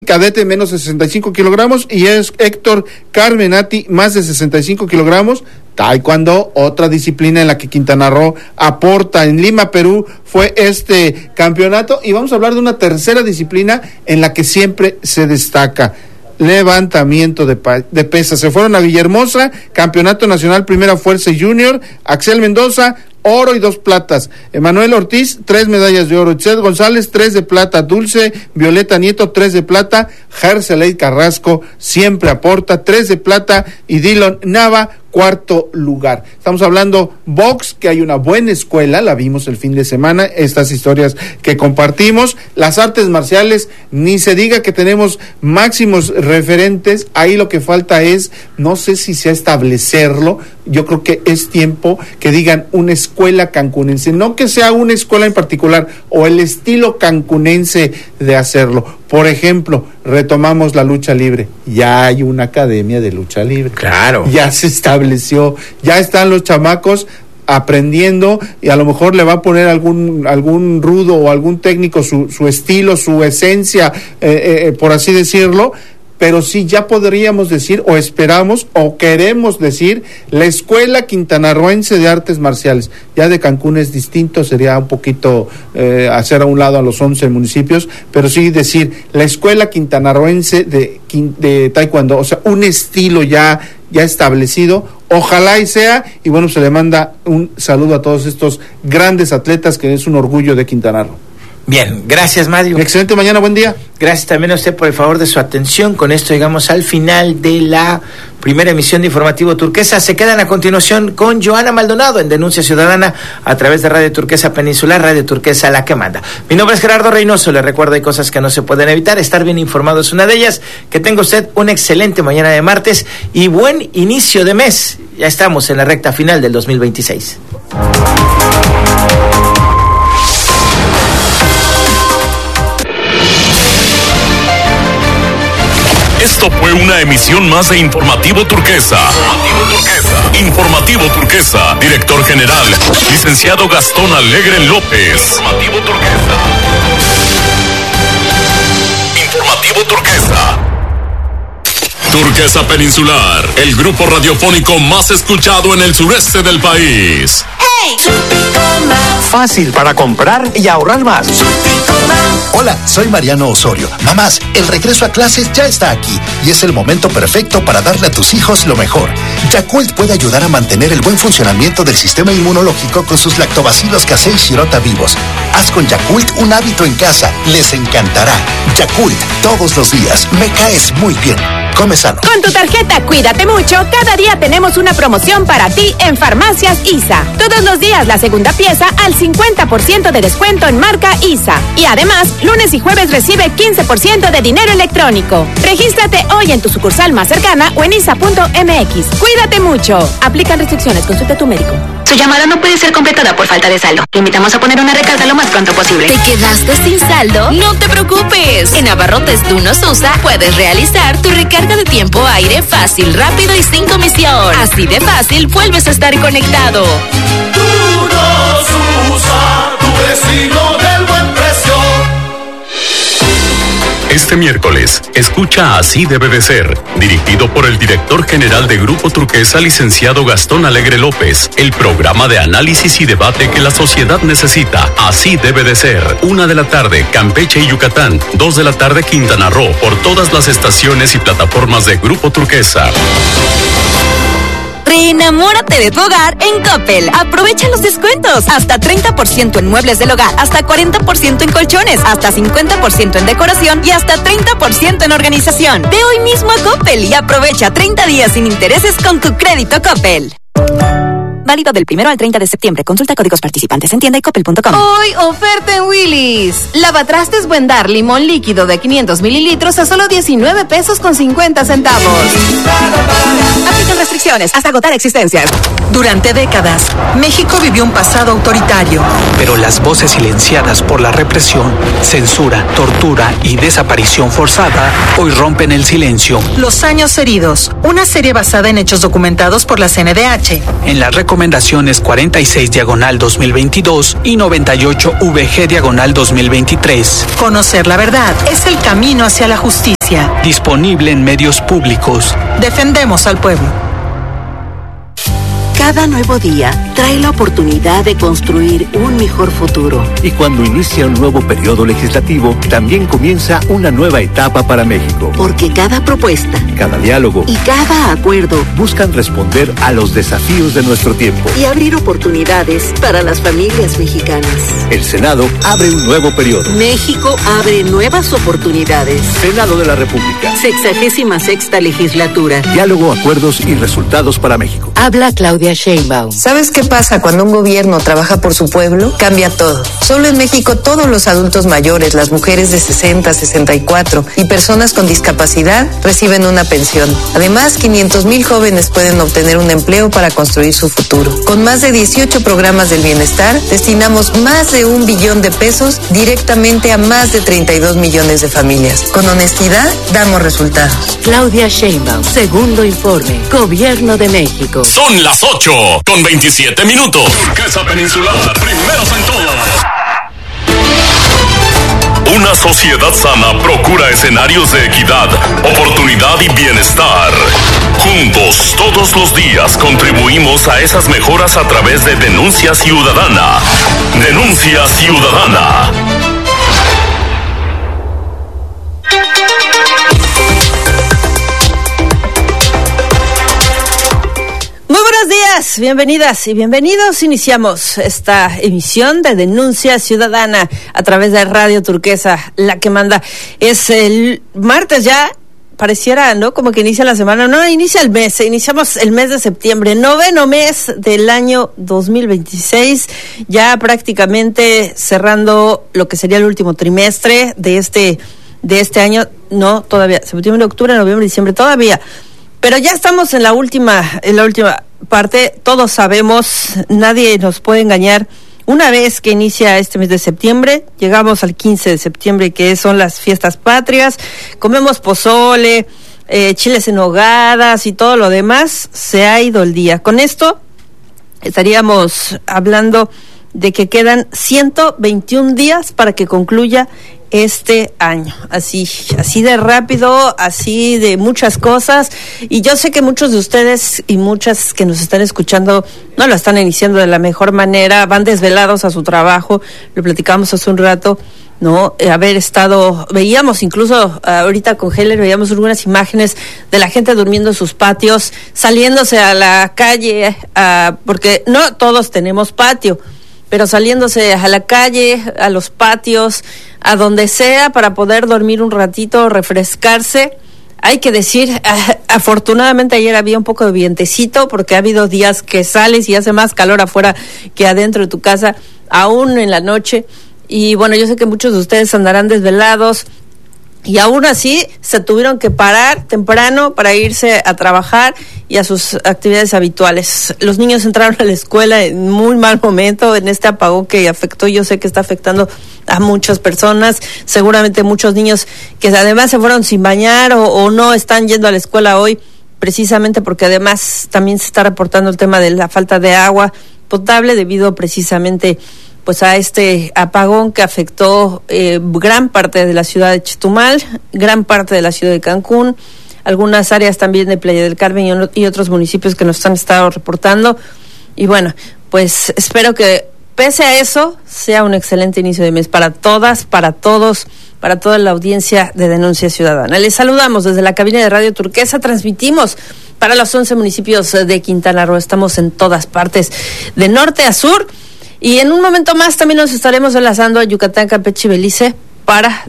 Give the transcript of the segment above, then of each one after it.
cadete menos de 65 kilogramos, y es Héctor Carmenati más de 65 kilogramos. Taekwondo, otra disciplina en la que Quintana Roo aporta. En Lima, Perú, fue este campeonato, y vamos a hablar de una tercera disciplina en la que siempre se destaca: levantamiento de pesas. Se fueron a Villahermosa, campeonato nacional primera fuerza junior, Axel Mendoza, oro y 2 platas. Emanuel Ortiz, 3 medallas de oro. Itzel González, 3 de plata. Dulce Violeta Nieto, 3 de plata. Jerseley Carrasco siempre aporta 3 de plata. Y Dylan Nava, 4º lugar. Estamos hablando box, que hay una buena escuela, la vimos el fin de semana, estas historias que compartimos. Las artes marciales, ni se diga que tenemos máximos referentes. Ahí lo que falta es, no sé si sea establecerlo, yo creo que es tiempo que digan una escuela cancunense, no que sea una escuela en particular o el estilo cancunense de hacerlo. Por ejemplo, retomamos la lucha libre. Ya hay una academia de lucha libre. Claro. Ya se estableció, ya están los chamacos aprendiendo, y a lo mejor le va a poner algún rudo o algún técnico su estilo, su esencia, por así decirlo. Pero sí, ya podríamos decir, o esperamos, o queremos decir, la Escuela Quintanarroense de Artes Marciales. Ya de Cancún es distinto, sería un poquito hacer a un lado a los 11 municipios, pero sí decir, la Escuela Quintanarroense de Taekwondo, o sea, un estilo ya establecido. Ojalá y sea, y bueno, se le manda un saludo a todos estos grandes atletas, que es un orgullo de Quintana Roo. Bien, gracias, Mario. Excelente mañana, buen día. Gracias también a usted por el favor de su atención. Con esto llegamos al final de la primera emisión de Informativo Turquesa. Se quedan a continuación con Joana Maldonado en Denuncia Ciudadana a través de Radio Turquesa Peninsular, Radio Turquesa, la que manda. Mi nombre es Gerardo Reynoso. Le recuerdo, hay cosas que no se pueden evitar. Estar bien informado es una de ellas. Que tenga usted una excelente mañana de martes y buen inicio de mes. Ya estamos en la recta final del 2026. Esto fue una emisión más de Informativo Turquesa. Informativo Turquesa. Director General, licenciado Gastón Alegre López. Informativo Turquesa. Turquesa Peninsular, el grupo radiofónico más escuchado en el sureste del país. Fácil para comprar y ahorrar más. Hola, soy Mariano Osorio. Mamás, el regreso a clases ya está aquí y es el momento perfecto para darle a tus hijos lo mejor. Yakult puede ayudar a mantener el buen funcionamiento del sistema inmunológico con sus lactobacilos casei shirota vivos. Haz con Yakult un hábito en casa, les encantará. Yakult, todos los días, me caes muy bien. Come sano. Con tu tarjeta Cuídate Mucho, cada día tenemos una promoción para ti en Farmacias ISA. Todos los días la segunda pieza al 50% de descuento en marca ISA. Y además, lunes y jueves recibe 15% de dinero electrónico. Regístrate hoy en tu sucursal más cercana o en isa.mx. Cuídate mucho. Aplican restricciones. Consulta a tu médico. Su llamada no puede ser completada por falta de saldo. Le invitamos a poner una recarga lo más pronto posible. ¿Te quedaste sin saldo? No te preocupes. En Abarrotes Tú Nos Usa puedes realizar tu recarga de tiempo aire fácil, rápido y sin comisión. Así de fácil vuelves a estar conectado. Tú Nos Usa, tu vecino del buen precio. Este miércoles, escucha Así Debe de Ser, dirigido por el director general de Grupo Turquesa, licenciado Gastón Alegre López, el programa de análisis y debate que la sociedad necesita. Así Debe de Ser, 1 de la tarde, Campeche y Yucatán, 2 de la tarde, Quintana Roo, por todas las estaciones y plataformas de Grupo Turquesa. Reenamórate de tu hogar en Coppel. Aprovecha los descuentos. Hasta 30% en muebles del hogar, hasta 40% en colchones, hasta 50% en decoración y hasta 30% en organización. Ve hoy mismo a Coppel y aprovecha 30 días sin intereses con tu crédito Coppel. Válido del 1 al 30 de septiembre. Consulta códigos participantes en tienda y coppel.com. Hoy, oferta en Willy's. Lavatrastes Buendar limón líquido de 500 mililitros a solo 19 pesos con 50 centavos. Aplican restricciones hasta agotar existencias. Durante décadas, México vivió un pasado autoritario. Pero las voces silenciadas por la represión, censura, tortura y desaparición forzada hoy rompen el silencio. Los años heridos, una serie basada en hechos documentados por la CNDH. En la recomendaciones 46/2022 y 98 VG/2023. Conocer la verdad es el camino hacia la justicia. democracia. Disponible en medios públicos. Defendemos al pueblo. Cada nuevo día trae la oportunidad de construir un mejor futuro. Y cuando inicia un nuevo periodo legislativo, también comienza una nueva etapa para México. Porque cada propuesta, cada diálogo y cada acuerdo buscan responder a los desafíos de nuestro tiempo y abrir oportunidades para las familias mexicanas. El Senado abre un nuevo periodo. México abre nuevas oportunidades. Senado de la República. 66ª legislatura. Diálogo, acuerdos y resultados para México. Habla Claudia Sheinbaum. ¿Sabes qué pasa cuando un gobierno trabaja por su pueblo? Cambia todo. Solo en México todos los adultos mayores, las mujeres de 60, 64 y personas con discapacidad reciben una pensión. Además, 500,000 jóvenes pueden obtener un empleo para construir su futuro. Con más de 18 programas del bienestar, destinamos más de 1 billón de pesos directamente a más de 32 millones de familias. Con honestidad, damos resultados. Claudia Sheinbaum, segundo informe, Gobierno de México. Son las 8:27. Turquesa Peninsular, primeros en todo. Una sociedad sana procura escenarios de equidad, oportunidad y bienestar. Juntos, todos los días, contribuimos a esas mejoras a través de Denuncia Ciudadana. Denuncia Ciudadana. Bienvenidas y bienvenidos. Iniciamos esta emisión de Denuncia Ciudadana a través de Radio Turquesa, la que manda. Es el martes ya, pareciera, ¿no? Como que inicia la semana. No, inicia el mes. Iniciamos el mes de septiembre, 9º mes del año 2026. Ya prácticamente cerrando lo que sería el último trimestre de este año. No, todavía. Septiembre, octubre, noviembre, diciembre, todavía. Pero ya estamos en la última parte. Todos sabemos, nadie nos puede engañar. Una vez que inicia este mes de septiembre, llegamos al 15 de septiembre, que son las fiestas patrias, comemos pozole, chiles en nogadas y todo lo demás, se ha ido el día. Con esto estaríamos hablando de que quedan 121 días para que concluya este año, así de rápido, así de muchas cosas, y yo sé que muchos de ustedes y muchas que nos están escuchando no lo están iniciando de la mejor manera, van desvelados a su trabajo, lo platicamos hace un rato, ¿no? Veíamos incluso ahorita con Heller, veíamos algunas imágenes de la gente durmiendo en sus patios, saliéndose a la calle, porque no todos tenemos patio, pero saliéndose a la calle, a los patios, a donde sea, para poder dormir un ratito, refrescarse. Hay que decir, afortunadamente ayer había un poco de vientecito, porque ha habido días que sales y hace más calor afuera que adentro de tu casa, aún en la noche. Y bueno, yo sé que muchos de ustedes andarán desvelados, y aún así se tuvieron que parar temprano para irse a trabajar y a sus actividades habituales. Los niños entraron a la escuela en muy mal momento, en este apagón que afectó, yo sé que está afectando a muchas personas, seguramente muchos niños que además se fueron sin bañar o no están yendo a la escuela hoy, precisamente porque además también se está reportando el tema de la falta de agua potable debido precisamente pues a este apagón que afectó gran parte de la ciudad de Chetumal, gran parte de la ciudad de Cancún, algunas áreas también de Playa del Carmen y otros municipios que nos han estado reportando. Y bueno, pues espero que pese a eso sea un excelente inicio de mes para todas, para todos, para toda la audiencia de Denuncia Ciudadana. Les saludamos desde la cabina de Radio Turquesa, transmitimos para los 11 municipios de Quintana Roo, estamos en todas partes, de norte a sur. Y en un momento más también nos estaremos enlazando a Yucatán, Campeche y Belice para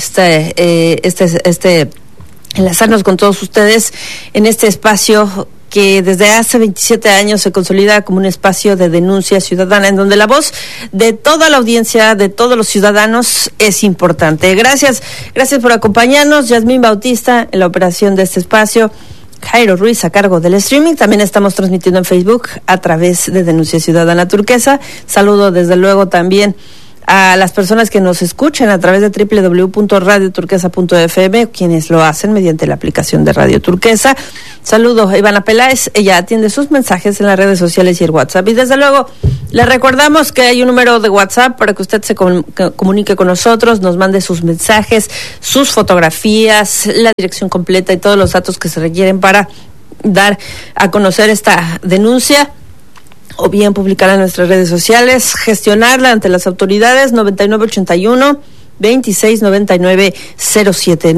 enlazarnos con todos ustedes en este espacio que desde hace 27 años se consolida como un espacio de denuncia ciudadana, en donde la voz de toda la audiencia, de todos los ciudadanos, es importante. Gracias por acompañarnos. Yasmín Bautista en la operación de este espacio. Jairo Ruiz a cargo del streaming. También estamos transmitiendo en Facebook a través de Denuncia Ciudadana Turquesa. Saludo desde luego también a las personas que nos escuchen a través de www.radioturquesa.fm, quienes lo hacen mediante la aplicación de Radio Turquesa. Saludos a Ivana Peláez, ella atiende sus mensajes en las redes sociales y el WhatsApp. Y desde luego, le recordamos que hay un número de WhatsApp para que usted se comunique con nosotros, nos mande sus mensajes, sus fotografías, la dirección completa y todos los datos que se requieren para dar a conocer esta denuncia, o bien publicarla en nuestras redes sociales, gestionarla ante las autoridades. 9981-269907,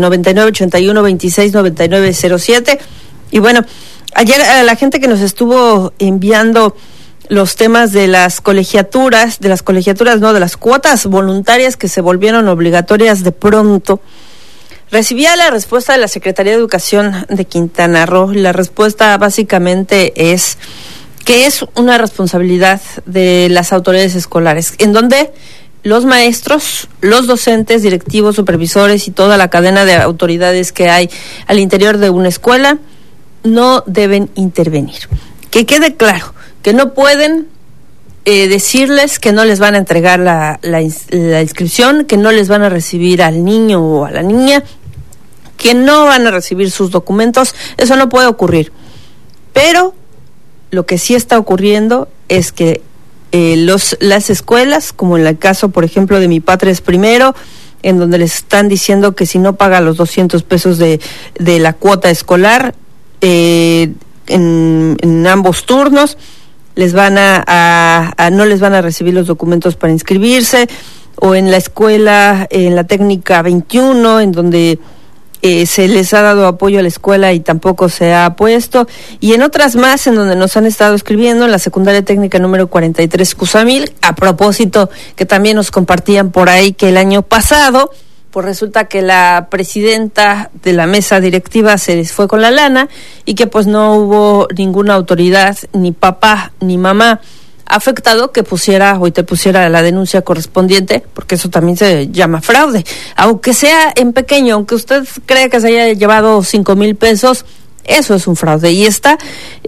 9981-269907. Y bueno, ayer a la gente que nos estuvo enviando los temas de las colegiaturas, de las cuotas voluntarias que se volvieron obligatorias de pronto, recibía la respuesta de la Secretaría de Educación de Quintana Roo. La respuesta básicamente es que es una responsabilidad de las autoridades escolares, en donde los maestros, los docentes, directivos, supervisores y toda la cadena de autoridades que hay al interior de una escuela no deben intervenir. Que quede claro que no pueden decirles que no les van a entregar la inscripción, que no les van a recibir al niño o a la niña, que no van a recibir sus documentos. Eso no puede ocurrir. Pero lo que sí está ocurriendo es que las escuelas, como en el caso, por ejemplo, de Mi Patria es Primero, en donde les están diciendo que si no paga los 200 pesos de la cuota escolar en ambos turnos, les van no les van a recibir los documentos para inscribirse. O en la escuela, en la técnica 21, en donde se les ha dado apoyo a la escuela y tampoco se ha puesto, y en otras más en donde nos han estado escribiendo, en la secundaria técnica número 43 Cusamil, a propósito que también nos compartían por ahí que el año pasado, pues resulta que la presidenta de la mesa directiva se les fue con la lana y que pues no hubo ninguna autoridad, ni papá ni mamá afectado que pusiera la denuncia correspondiente, porque eso también se llama fraude, aunque sea en pequeño, aunque usted cree que se haya llevado 5,000 pesos, eso es un fraude. Y este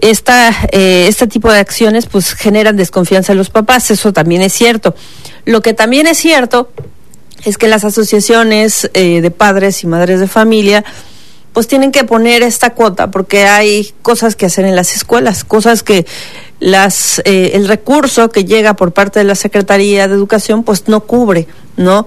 tipo de acciones pues generan desconfianza en los papás, eso también es cierto. Lo que también es cierto es que las asociaciones de padres y madres de familia pues tienen que poner esta cuota, porque hay cosas que hacer en las escuelas, cosas que el recurso que llega por parte de la Secretaría de Educación pues no cubre, ¿no?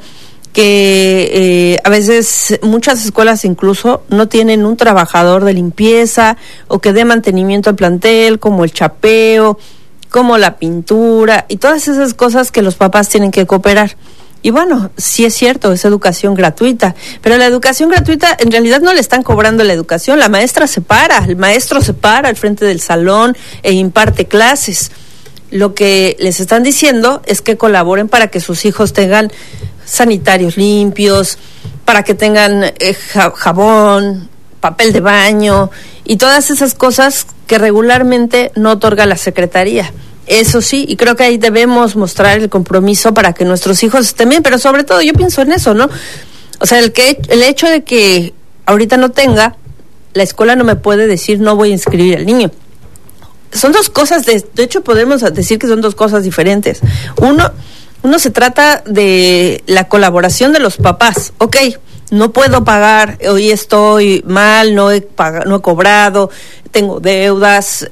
Que a veces muchas escuelas incluso no tienen un trabajador de limpieza o que dé mantenimiento al plantel, como el chapeo, como la pintura y todas esas cosas que los papás tienen que cooperar. Y bueno, sí es cierto, es educación gratuita, pero la educación gratuita en realidad no le están cobrando la educación, el maestro se para al frente del salón e imparte clases. Lo que les están diciendo es que colaboren para que sus hijos tengan sanitarios limpios, para que tengan jabón, papel de baño y todas esas cosas que regularmente no otorga la Secretaría. Eso sí, y creo que ahí debemos mostrar el compromiso para que nuestros hijos estén bien, pero sobre todo yo pienso en eso, ¿no? O sea, el hecho de que ahorita no tenga, la escuela no me puede decir no voy a inscribir al niño. Son dos cosas, de hecho podemos decir que son dos cosas diferentes. Uno se trata de la colaboración de los papás. Ok, no puedo pagar, hoy estoy mal, no he cobrado, tengo deudas,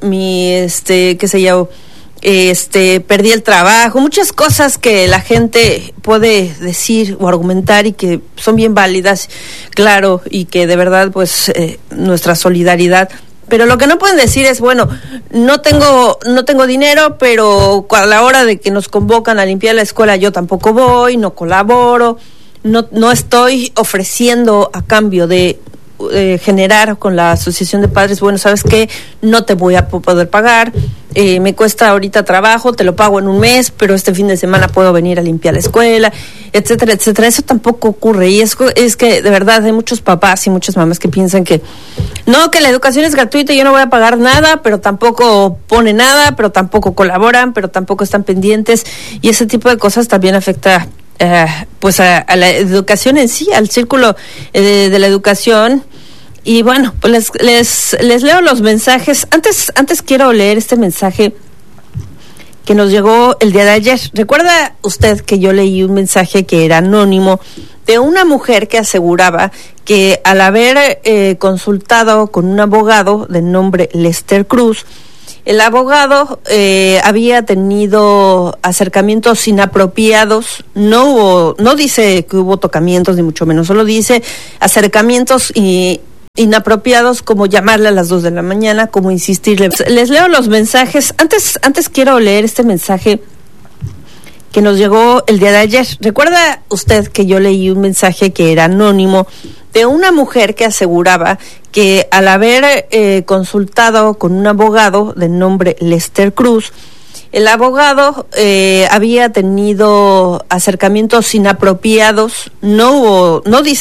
perdí el trabajo, muchas cosas que la gente puede decir o argumentar y que son bien válidas, claro, y que de verdad pues nuestra solidaridad. Pero lo que no pueden decir es, bueno, no tengo dinero, pero a la hora de que nos convocan a limpiar la escuela yo tampoco voy, no colaboro, no estoy ofreciendo a cambio de generar con la asociación de padres, bueno, ¿sabes qué? No te voy a poder pagar, me cuesta ahorita trabajo, te lo pago en un mes, pero este fin de semana puedo venir a limpiar la escuela, etcétera, etcétera. Eso tampoco ocurre, y es que de verdad hay muchos papás y muchas mamás que piensan que la educación es gratuita y yo no voy a pagar nada, pero tampoco pone nada, pero tampoco colaboran, pero tampoco están pendientes, y ese tipo de cosas también afecta pues a la educación en sí, al círculo de la educación. Y bueno, pues les leo los mensajes. Antes quiero leer este mensaje que nos llegó el día de ayer. ¿Recuerda usted que yo leí un mensaje que era anónimo de una mujer que aseguraba que al haber consultado con un abogado de nombre Lester Cruz, el abogado había tenido acercamientos inapropiados? No dice que hubo tocamientos, ni mucho menos, solo dice acercamientos inapropiados, como llamarle a las 2 de la mañana, como insistirle. Les leo los mensajes. Antes quiero leer este mensaje que nos llegó el día de ayer. ¿Recuerda usted que yo leí un mensaje que era anónimo de una mujer que aseguraba que al haber consultado con un abogado de nombre Lester Cruz, el abogado había tenido acercamientos inapropiados? No dice